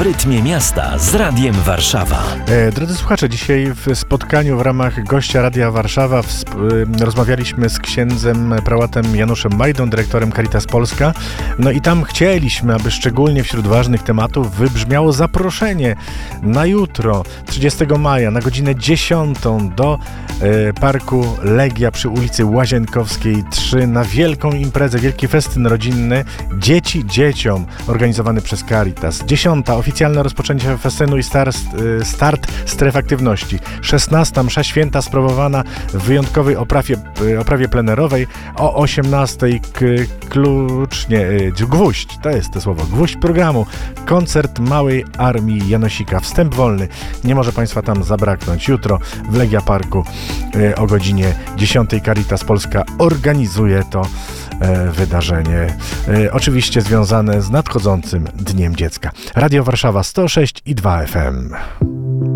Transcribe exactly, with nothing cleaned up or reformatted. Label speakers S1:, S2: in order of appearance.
S1: rytmie miasta z Radiem Warszawa.
S2: E, drodzy słuchacze, dzisiaj w spotkaniu w ramach gościa Radia Warszawa wsp- e, rozmawialiśmy z księdzem prałatem Januszem Majdą, dyrektorem Caritas Polska. No i tam chcieliśmy, aby szczególnie wśród ważnych tematów wybrzmiało zaproszenie na jutro, trzydziestego maja, na godzinę dziesiątą do e, Parku Legia przy ulicy Łazienkowskiej trzy na wielką imprezę, wielki festyn rodzinny Dzieci dzieciom, organizowany przez Caritas. Dziesiąta oficjalne rozpoczęcie festynu i start, start stref aktywności. Szesnasta msza święta sprawowana w wyjątkowej oprawie, oprawie plenerowej. O osiemnastej k- klucz, nie, gwóźdź, to jest to słowo, gwóźdź programu. Koncert Małej Armii Janosika. Wstęp wolny. Nie może Państwa tam zabraknąć. Jutro w Legia Parku o godzinie dziesiątej Caritas Polska organizuje to wydarzenie. E, oczywiście związane z nadchodzącym Dniem Dziecka. Radio Warszawa sto sześć i dwa F M.